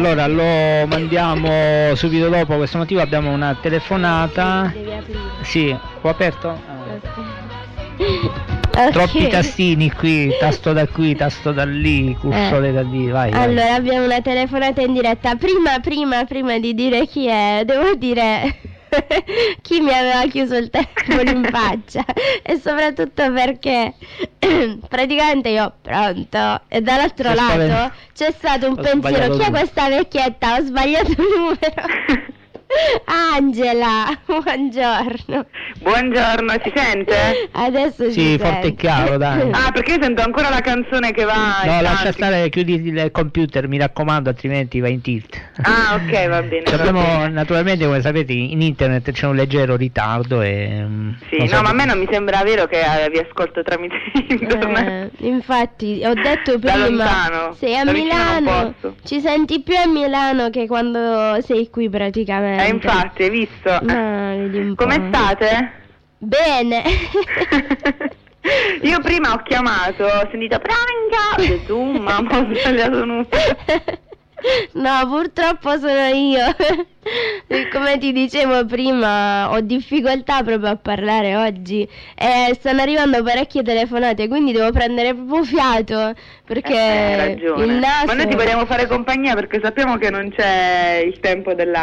Allora lo mandiamo subito dopo questo motivo, abbiamo una telefonata. Devi aprire. Sì, ho aperto? Ok. Troppi tastini qui, tasto da qui, tasto da lì, cursore da lì, vai. Allora abbiamo una telefonata in diretta. Prima di dire chi è, devo dire chi mi aveva chiuso il telefono in faccia. E soprattutto perché praticamente io pronto e dall'altro lato c'è stato un pensiero: chi è questa vecchietta? Ho sbagliato il numero. Angela, buongiorno. Buongiorno, si sente? Adesso Sì, si forte e sente. chiaro, dai. Ah, perché io sento ancora la canzone che va. No, lascia stare, chiudi il computer, mi raccomando, altrimenti va in tilt. Ah, ok, va bene. Abbiamo, naturalmente, come sapete, in internet c'è un leggero ritardo e... Sì, no, ma a me non mi sembra vero che vi ascolto tramite internet. Infatti, ho detto Da prima, lontano, sei a da vicino non Milano, posso. ci senti più a Milano che quando sei qui praticamente. Infatti, hai visto? Vedi un po'. Come state? Bene. Io prima ho chiamato, ho sentito pronta, ho detto mamma, ho sbagliato numero. No, purtroppo sono io. Come ti dicevo prima, ho difficoltà proprio a parlare oggi e stanno arrivando parecchie telefonate, quindi devo prendere proprio fiato perché Hai ragione. il naso... Ma noi ti vogliamo fare compagnia perché sappiamo che non c'è il tempo del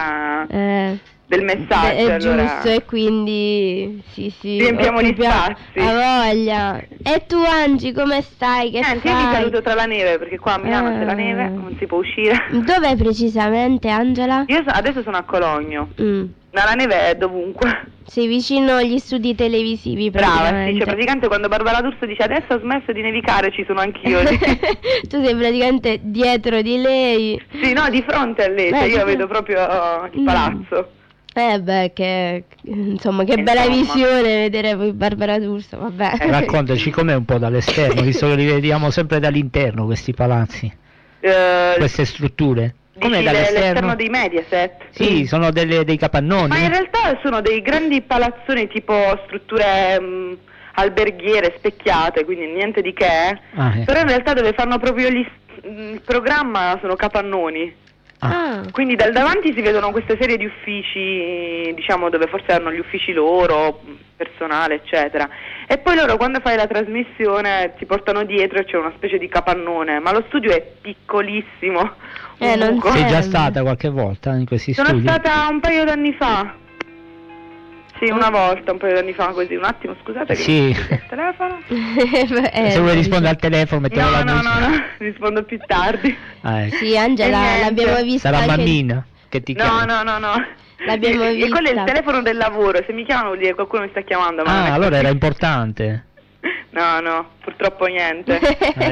messaggio. È allora... giusto, e quindi sì, riempiamo gli spazi. A voglia. E tu Angi, come stai? Che Io fai? ti saluto tra la neve perché qua a Milano c'è la neve, non si può uscire. Dov'è precisamente, Angela? Io adesso sono a Cologno. Ma la neve è dovunque. Sei vicino agli studi televisivi, Brava, praticamente. sì, cioè praticamente quando Barbara D'Urso dice adesso ha smesso di nevicare ci sono anch'io. Tu sei praticamente dietro di lei. Sì, no, di fronte a lei, cioè io vedo proprio il palazzo. Che insomma, che bella visione vedere poi Barbara D'Urso, vabbè. Raccontaci com'è un po' dall'esterno, visto che li vediamo sempre dall'interno questi palazzi, queste strutture. Com'è dall'esterno dei Mediaset? Sì, sono dei capannoni. Ma in realtà sono dei grandi palazzoni tipo strutture alberghiere specchiate, quindi niente di che. Però in realtà dove fanno proprio il programma sono capannoni. Quindi dal davanti si vedono queste serie di uffici, diciamo, dove forse hanno gli uffici loro, personale, eccetera. E poi loro quando fai la trasmissione ti portano dietro e c'è una specie di capannone, ma lo studio è piccolissimo. Non sei già stata qualche volta in questi studi? Sono stata un paio d'anni fa. Sì, una volta, un paio d'anni fa, così. Un attimo, scusate che mi il telefono. Se vuoi rispondere al telefono mettiamo la musica. No, rispondo più tardi. Ecco. Sì, Angela, l'abbiamo vista. Sarà mammina che ti chiama. No. L'abbiamo vista. E quello è il telefono del lavoro, se mi chiamano vuol dire che qualcuno mi sta chiamando. Ma allora era importante. No, purtroppo niente.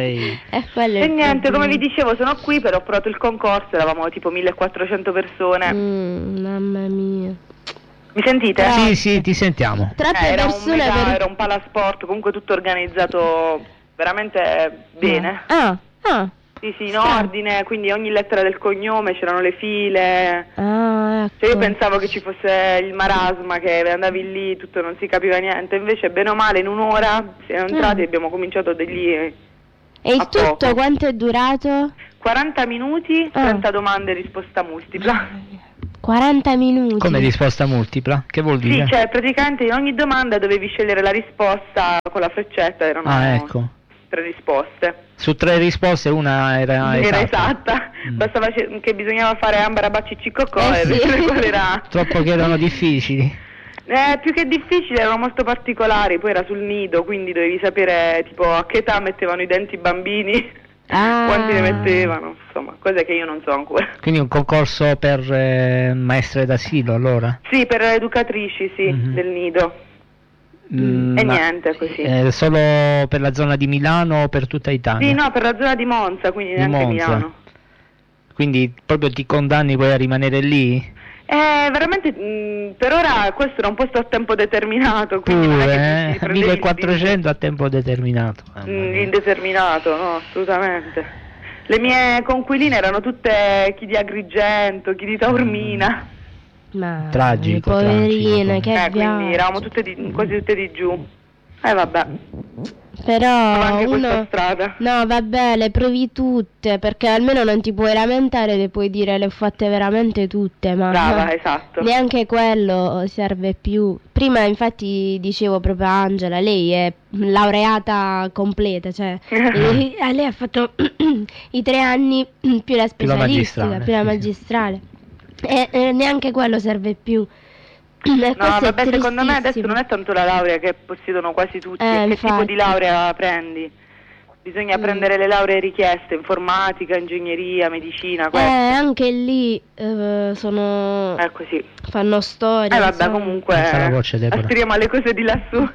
E niente, come vi dicevo, sono qui, però ho provato il concorso, eravamo tipo 1400 persone. Mamma mia. Mi sentite? Sì, ti sentiamo. Era un palasport, comunque tutto organizzato veramente bene. Sì, in ordine, quindi ogni lettera del cognome, c'erano le file. Ecco. Cioè io pensavo che ci fosse il marasma, che andavi lì, tutto non si capiva niente, invece bene o male in un'ora siamo entrati e abbiamo cominciato degli... E il tutto quanto è durato? 40 minuti, 30 domande e risposta multipla. 40 minuti? Come risposta multipla? Che vuol dire? Sì, cioè praticamente in ogni domanda dovevi scegliere la risposta con la freccetta, erano ecco. 3 risposte. Su 3 risposte una era esatta. Bastava che bisognava fare ambarabacci ciccocò e qual era... Troppo che erano difficili. Più che difficili, erano molto particolari, poi era sul nido, quindi dovevi sapere tipo a che età mettevano i denti i bambini, quanti ne mettevano, insomma, cose che io non so ancora. Quindi un concorso per maestre d'asilo allora? Sì, per educatrici, del nido. E niente, così. Solo per la zona di Milano o per tutta Italia? Sì, no, per la zona di Monza, quindi neanche Milano. Quindi proprio ti condanni poi a rimanere lì? Veramente per ora questo era un posto a tempo determinato, quindi non è che 1400 a tempo determinato. Indeterminato, no, assolutamente. Le mie conquiline erano tutte chi di Agrigento, chi di Taormina. Tragico, poverine, tragico. che quindi eravamo quasi tutte di giù. Vabbè. Però uno strada. No, vabbè, le provi tutte, perché almeno non ti puoi lamentare, le puoi dire le ho fatte veramente tutte, ma brava, esatto. Neanche quello serve più. Prima infatti dicevo proprio a Angela, lei è laureata completa, cioè lei ha fatto i 3 anni più la specialistica, più la magistrale. E neanche quello serve più. No, vabbè, secondo me adesso non è tanto la laurea che possiedono quasi tutti, che tipo di laurea prendi? Bisogna prendere le lauree richieste, informatica, ingegneria, medicina, anche lì sono così. Fanno storia. Vabbè, comunque aspiriamo alle cose di lassù.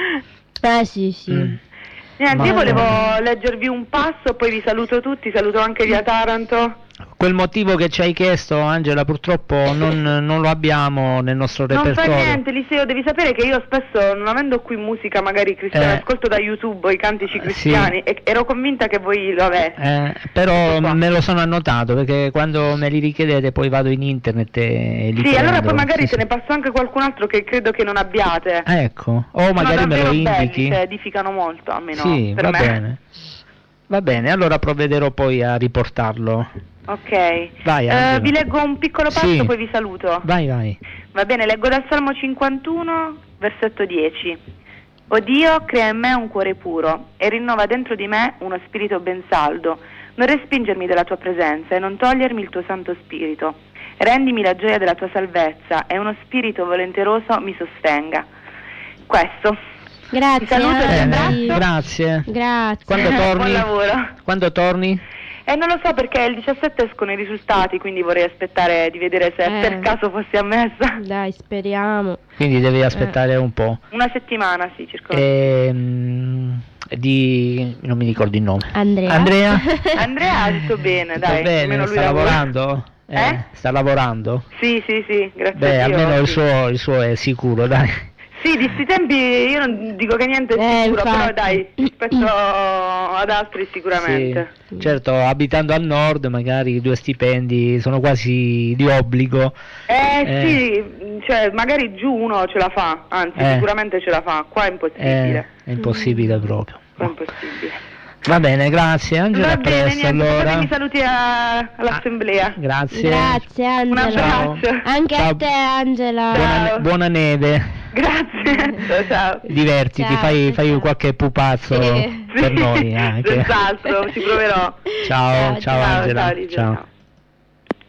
Sì. Niente, io volevo leggervi un passo, poi vi saluto tutti, saluto anche via Taranto. Quel motivo che ci hai chiesto, Angela, purtroppo non lo abbiamo nel nostro repertorio. Non fa niente, Eliseo, devi sapere che io spesso, non avendo qui musica magari cristiana, ascolto da YouTube i cantici cristiani e ero convinta che voi lo aveste. Però me lo sono annotato, perché quando me li richiedete poi vado in internet e li prendo. Allora poi magari te ne passo anche qualcun altro che credo che non abbiate. Ecco, o magari me lo indichi. Belli, edificano molto, almeno sì, per me. Bene. Va bene, allora provvederò poi a riportarlo. Ok, vai, vi leggo un piccolo passo, poi vi saluto. Vai. Va bene, leggo dal Salmo 51, versetto 10. O Dio, crea in me un cuore puro e rinnova dentro di me uno spirito ben saldo. Non respingermi dalla tua presenza e non togliermi il tuo santo spirito. Rendimi la gioia della tua salvezza e uno spirito volenteroso mi sostenga. Questo. Grazie. Ti saluto e ti abbraccio. Grazie. Quando torni? Buon lavoro. Quando torni? Non lo so, perché il 17 escono i risultati, quindi vorrei aspettare di vedere se per caso fossi ammessa. Dai, speriamo. Quindi devi aspettare un po'. Una settimana, sì, circa. Non mi ricordo il nome. Andrea? Andrea ha detto bene, dai. Va bene, sta lavorando? Sta lavorando? Sì, grazie a Dio. Almeno il suo è sicuro, dai. Sì, di sti tempi io non dico che niente è sicuro, però dai, rispetto ad altri sicuramente. Sì, certo, abitando al nord magari 2 stipendi sono quasi di obbligo. Sì, cioè magari giù uno ce la fa, anzi sicuramente ce la fa, qua è impossibile. È impossibile proprio. Qua è impossibile. Va bene, grazie Angela. Va bene, presto, allora. Mi saluti all'assemblea. Grazie. Grazie Angela. Un abbraccio. Anche a te Angela. Buona neve. Grazie. Ciao. Divertiti, fai qualche pupazzo per noi anche. Senz'altro, ci proverò. Ciao Angela. Ciao.